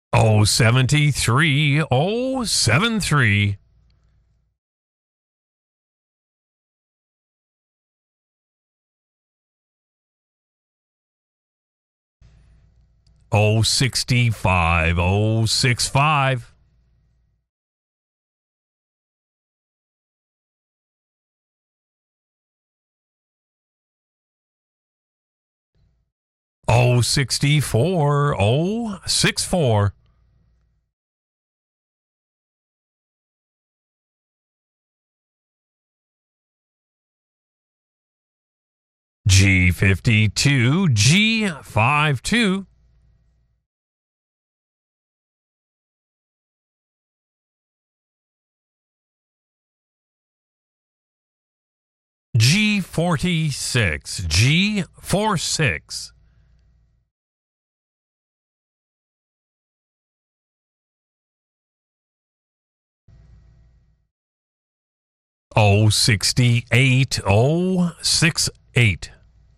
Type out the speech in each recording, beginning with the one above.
073 073. Oh, 65 065. Oh, 64 064. G52 G52. G46 G46. Oh, 68 068.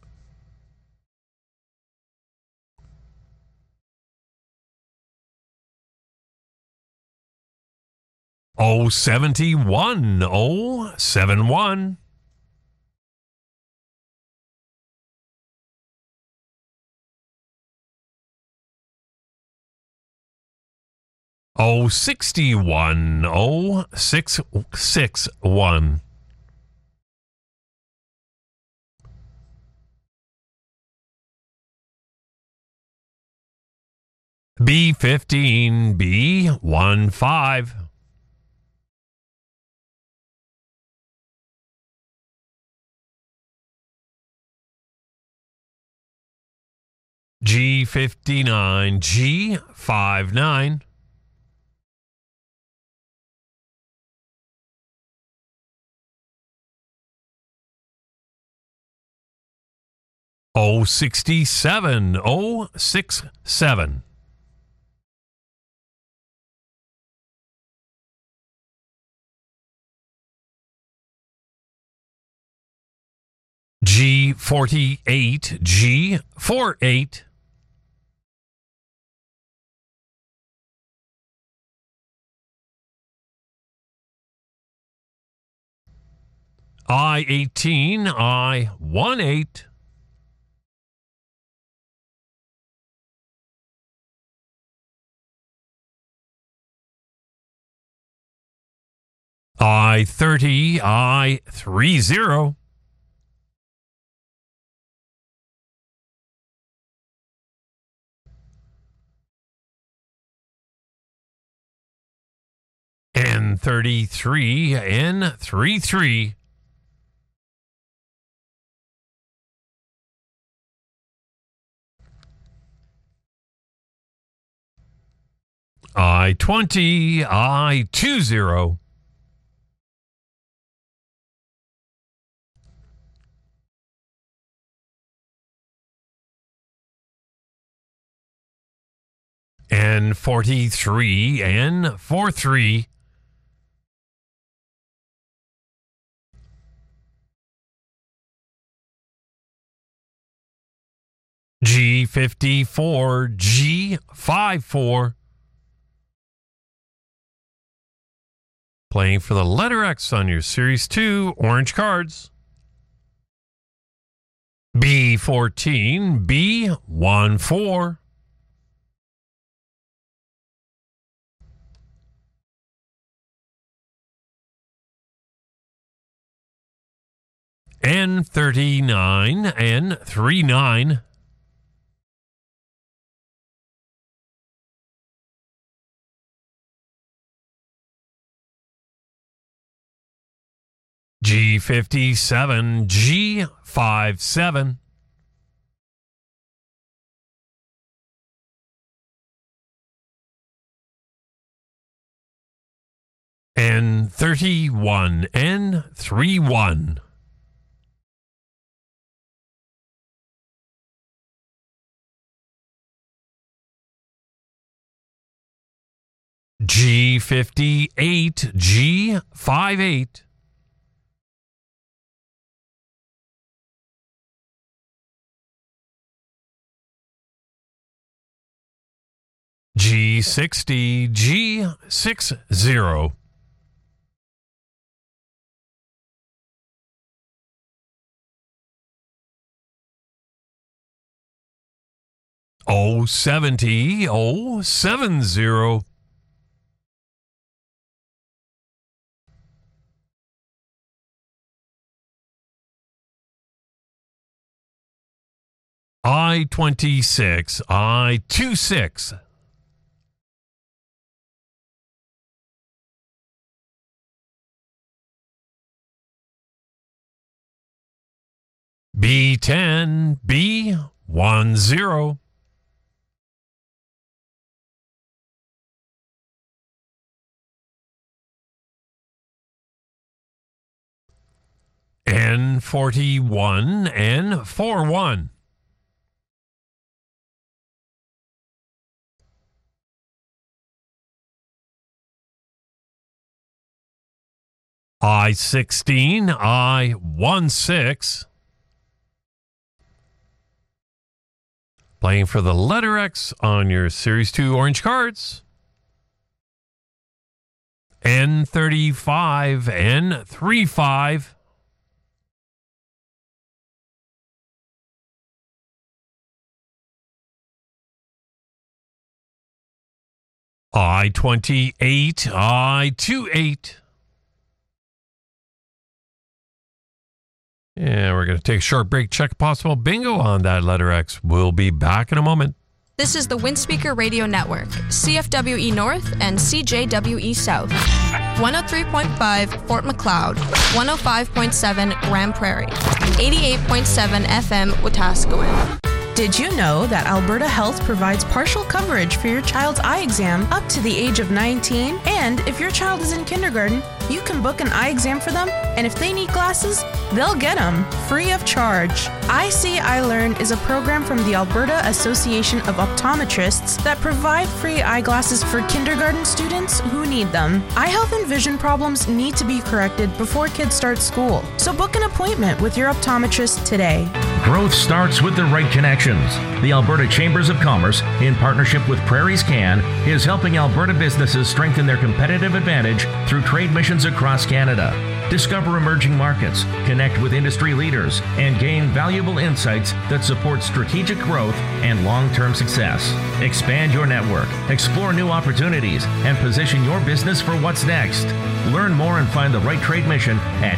Oh, 71 071. Oh, 61 0661. B15 B15. G59 G59. Oh, 67 067. G48 G48. I18 I18. I30 I30. N33 N33. I20 I20. N43 N43. G54 G54. Playing for the letter X on your Series 2 orange cards. B14 B14. N39 N39. G57 G57. N31 N31. G58 G58. G60, G60. O70, O70. I-26, I-26. B10, B10. N41, N41. I-16, I-16. Playing for the letter X on your Series 2 orange cards. N35, N35. I-28, I-28. Yeah, we're going to take a short break, check possible bingo on that letter X. We'll be back in a moment. This is the Windspeaker Radio Network, CFWE North and CJWE South. 103.5 Fort McLeod, 105.7 Grand Prairie, 88.7 FM Wetaskiwin. Did you know that Alberta Health provides partial coverage for your child's eye exam up to the age of 19? And if your child is in kindergarten, you can book an eye exam for them, and if they need glasses, they'll get them free of charge. I See, I Learn is a program from the Alberta Association of Optometrists that provide free eyeglasses for kindergarten students who need them. Eye health and vision problems need to be corrected before kids start school, so book an appointment with your optometrist today. Growth starts with the right connections. The Alberta Chambers of Commerce, in partnership with Prairie's Can, is helping Alberta businesses strengthen their competitive advantage through trade missions across Canada. Discover emerging markets, connect with industry leaders, and gain valuable insights that support strategic growth and long-term success. Expand your network, explore new opportunities, and position your business for what's next. Learn more and find the right trade mission at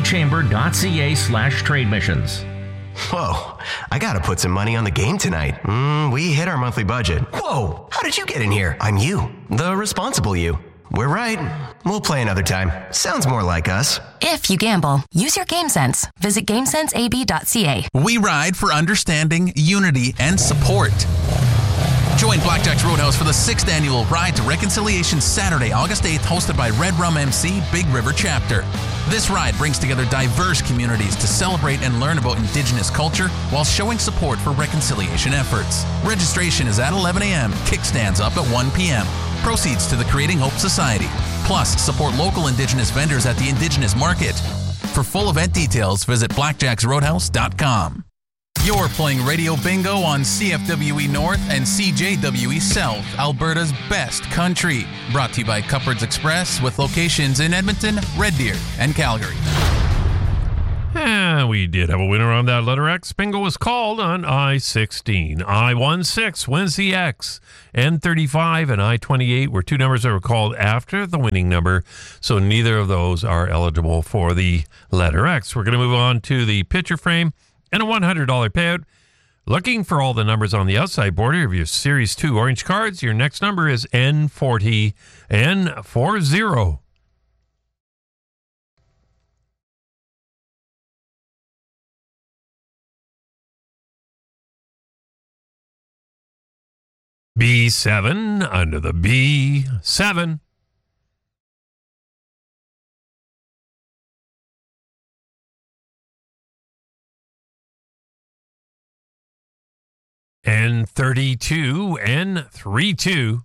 abchamber.ca/trade missions. Whoa, I gotta put some money on the game tonight. We hit our monthly budget. Whoa, how did you get in here? I'm you, the responsible you. We're right. We'll play another time. Sounds more like us. If you gamble, use your GameSense. Visit GameSenseAB.ca. We ride for understanding, unity, and support. Join Blackjack's Roadhouse for the 6th annual Ride to Reconciliation Saturday, August 8th, hosted by Red Rum MC, Big River Chapter. This ride brings together diverse communities to celebrate and learn about Indigenous culture while showing support for reconciliation efforts. Registration is at 11 a.m., kickstands up at 1 p.m. Proceeds to the Creating Hope Society. Plus, support local Indigenous vendors at the Indigenous Market. For full event details, visit blackjacksroadhouse.com. You're playing Radio Bingo on CFWE North and CJWE South, Alberta's best country. Brought to you by Cupboards Express with locations in Edmonton, Red Deer, and Calgary. We did have a winner on that letter X. Bingo was called on I-16. I-16 wins the X. N35 and I-28 were two numbers that were called after the winning number, so neither of those are eligible for the letter X. We're going to move on to the picture frame and a $100 payout. Looking for all the numbers on the outside border of your Series 2 orange cards, your next number is N40. N40. B7 under the B7. N32, N32.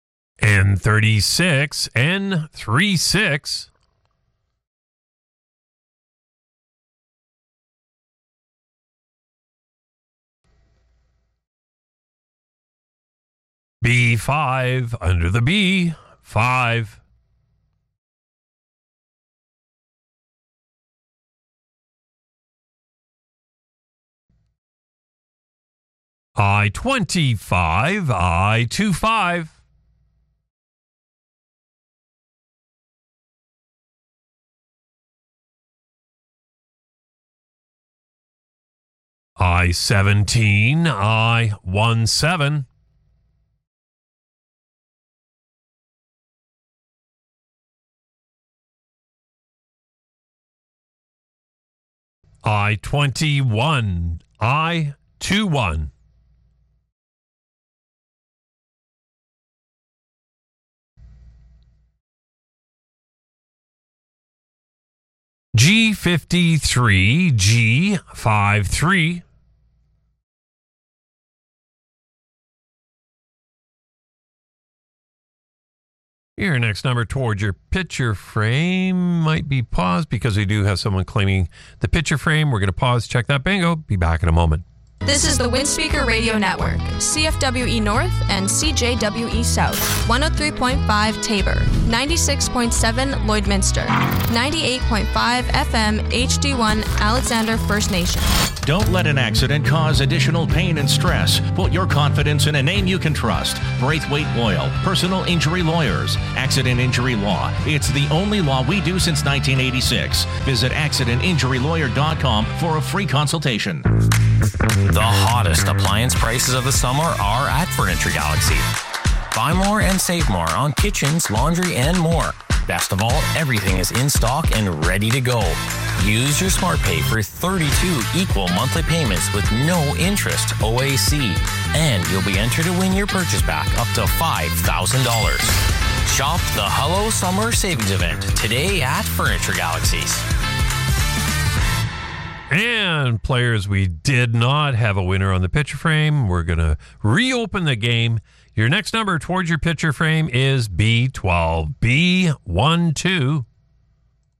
N36, N36. B5 under the B. 5. I-25, I-25. I-17, I-17. I-21, I-21. G53, G53. Your next number towards your picture frame might be paused because we do have someone claiming the picture frame. We're going to pause, check that bingo. Be back in a moment. This is the Windspeaker Radio Network, CFWE North and CJWE South, 103.5 Tabor, 96.7 Lloydminster, 98.5 FM HD1 Alexander First Nation. Don't let an accident cause additional pain and stress. Put your confidence in a name you can trust. Braithwaite Loyal, Personal Injury Lawyers. Accident Injury Law. It's the only law we do since 1986. Visit accidentinjurylawyer.com for a free consultation. The hottest appliance prices of the summer are at Furniture Galaxy. Buy more and save more on kitchens, laundry, and more. Best of all, everything is in stock and ready to go. Use your SmartPay for 32 equal monthly payments with no interest OAC. And you'll be entered to win your purchase back up to $5,000. Shop the Hello Summer Savings Event today at Furniture Galaxies. And players, we did not have a winner on the picture frame. We're going to reopen the game. Your next number towards your picture frame is B12. B12.